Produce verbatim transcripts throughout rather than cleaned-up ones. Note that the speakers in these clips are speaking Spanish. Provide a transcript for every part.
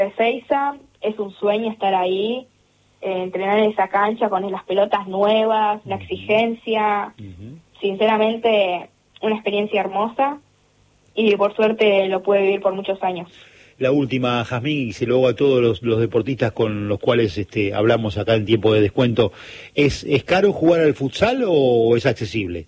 Ezeiza, es un sueño estar ahí, eh, entrenar en esa cancha con las pelotas nuevas, la exigencia, uh-huh. Sinceramente una experiencia hermosa y por suerte lo pude vivir por muchos años. La última, Jazmín, y se lo hago a todos los, los deportistas con los cuales este, hablamos acá en tiempo de descuento, ¿es, es caro jugar al futsal o es accesible?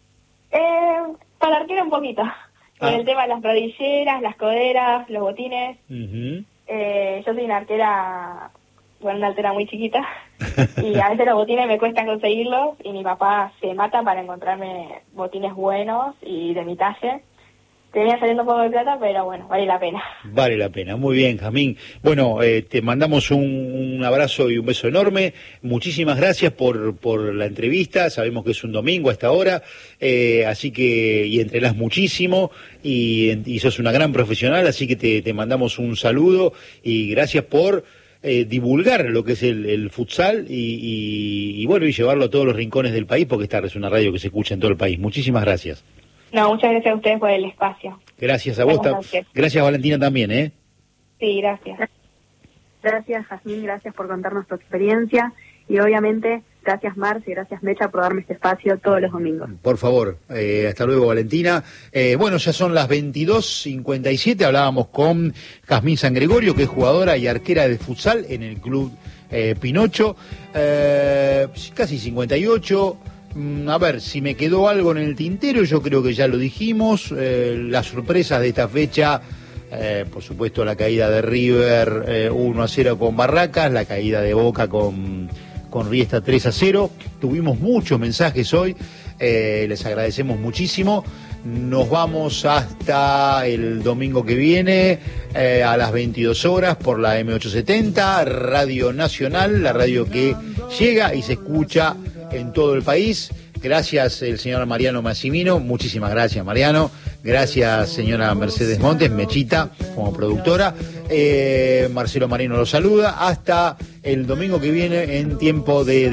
Eh, para el arquero un poquito, por ah. el tema de las rodilleras, las coderas, los botines. Uh-huh. eh, yo soy una arquera, bueno, una arquera muy chiquita, y a veces los botines me cuestan conseguirlos, y mi papá se mata para encontrarme botines buenos y de mi talle. Te venía saliendo un poco de plata, pero bueno, vale la pena. Vale la pena, muy bien, Jazmín. Bueno, eh, te mandamos un, un abrazo y un beso enorme. Muchísimas gracias por, por la entrevista. Sabemos que es un domingo a esta hora, eh, así que, y entrenás muchísimo, y, y sos una gran profesional, así que te, te mandamos un saludo, y gracias por eh, divulgar lo que es el, el futsal, y, y, y bueno, y llevarlo a todos los rincones del país, porque esta es una radio que se escucha en todo el país. Muchísimas gracias. No, muchas gracias a ustedes por el espacio. Gracias a vos. Gracias, gracias Valentina también, ¿eh? Sí, gracias. Gracias, Jazmín, gracias por contarnos tu experiencia. Y obviamente, gracias Marce y gracias Mecha por darme este espacio todos los domingos. Por favor, eh, hasta luego Valentina. Eh, bueno, ya son las veintidós cincuenta y siete, hablábamos con Jazmín San Gregorio, que es jugadora y arquera de futsal en el club eh, Pinocho. Eh, casi cincuenta y ocho. A ver, si me quedó algo en el tintero, yo creo que ya lo dijimos. Eh, las sorpresas de esta fecha, eh, por supuesto la caída de River eh, uno a cero con Barracas, la caída de Boca con, con Riestra tres a cero. Tuvimos muchos mensajes hoy, eh, les agradecemos muchísimo. Nos vamos hasta el domingo que viene eh, a las veintidós horas por la eme ochocientos setenta, Radio Nacional, la radio que llega y se escucha en todo el país. Gracias el señor Mariano Massimino, muchísimas gracias Mariano, gracias señora Mercedes Montes, Mechita como productora, eh, Marcelo Marino lo saluda, hasta el domingo que viene en tiempo de